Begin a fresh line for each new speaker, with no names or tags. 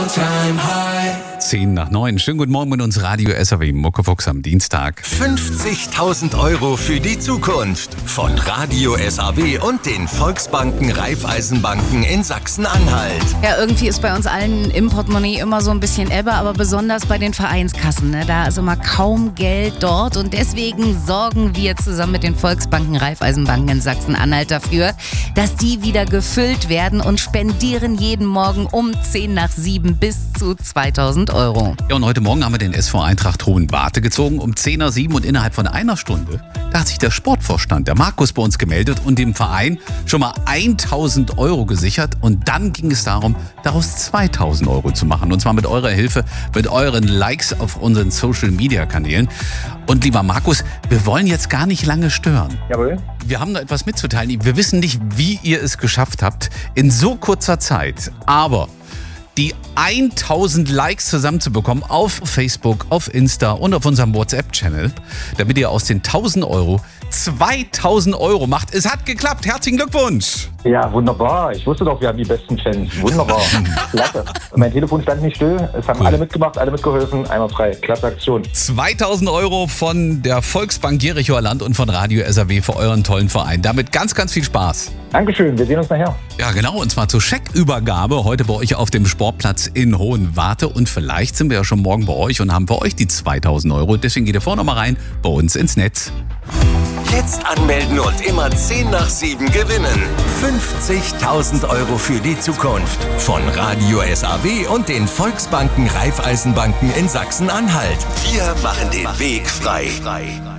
8:10. Schönen guten Morgen mit uns Radio SAW Muckefuchs am Dienstag.
50.000 € für die Zukunft von Radio SAW und den Volksbanken Raiffeisenbanken in Sachsen-Anhalt.
Ja, irgendwie ist bei uns allen im Portemonnaie immer so ein bisschen Ebbe, aber besonders bei den Vereinskassen. Ne? Da ist immer kaum Geld dort und deswegen sorgen wir zusammen mit den Volksbanken Raiffeisenbanken in Sachsen-Anhalt dafür, dass die wieder gefüllt werden und spendieren jeden Morgen um 6:50 bis zu 2.000 €.
Ja, und heute Morgen haben wir den SV Eintracht Hohenwarte gezogen um 6:10 und innerhalb von einer Stunde, da hat sich der Sportvorstand, der Markus, bei uns gemeldet und dem Verein schon mal 1.000 € gesichert. Und dann ging es darum, daraus 2.000 € zu machen. Und zwar mit eurer Hilfe, mit euren Likes auf unseren Social-Media-Kanälen. Und lieber Markus, wir wollen jetzt gar nicht lange stören.
Jawohl.
Wir haben noch etwas mitzuteilen. Wir wissen nicht, wie ihr es geschafft habt in so kurzer Zeit. Aber die 1.000 Likes zusammenzubekommen auf Facebook, auf Insta und auf unserem WhatsApp-Channel, damit ihr aus den 1.000 € 2.000 € macht. Es hat geklappt. Herzlichen Glückwunsch.
Ja, wunderbar. Ich wusste doch, wir haben die besten Fans. Wunderbar. Klasse. Mein Telefon stand nicht still. Es haben alle mitgemacht, alle mitgeholfen. Einmal frei. Klasse Aktion.
2.000 € von der Volksbank Jerichoer Land und von Radio SAW für euren tollen Verein. Damit ganz, ganz viel Spaß.
Dankeschön. Wir sehen uns nachher.
Ja, genau. Und zwar zur Scheckübergabe heute bei euch auf dem Sportplatz in Hohenwarte. Und vielleicht sind wir ja schon morgen bei euch und haben für euch die 2.000 €. Deswegen geht ihr vorne mal rein bei uns ins Netz.
Jetzt anmelden und immer 6:10 gewinnen. 50.000 € für die Zukunft von Radio SAW und den Volksbanken Raiffeisenbanken in Sachsen-Anhalt. Wir machen den Weg frei.